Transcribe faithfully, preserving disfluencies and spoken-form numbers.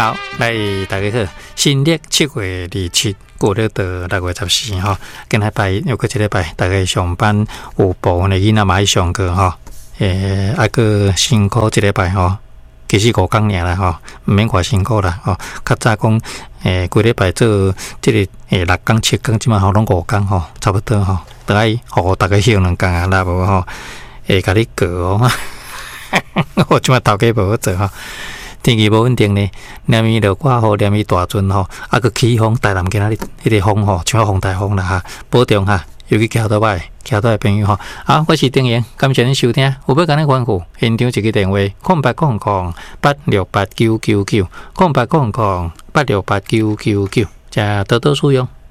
好，来大家好，新历七月二七，过了到六月十四吼，今礼拜又过一礼拜，大家上班有部分的囡仔嘛去上课吼，诶，啊个辛苦一礼拜吼，其实五天尔啦吼，毋免偌辛苦啦吼。较早讲诶，规礼拜做即个诶六天七天，即嘛吼拢五天吼，差不多吼，得爱互大家休两天啊，啦无吼，会甲你过哦。我即嘛头家无好做吼。天气无稳定呢，连咪落挂雨，连咪大阵吼，啊个起风，台南今仔日迄个风吼，像风台风啦哈，保重哈，尤其徛倒摆，徛倒的朋友吼，好，我是丁言，感谢恁收听，有要甲恁吩咐，现场一个电话，空八空空八六八九九九，空八空空八六八九九九，加多多使用。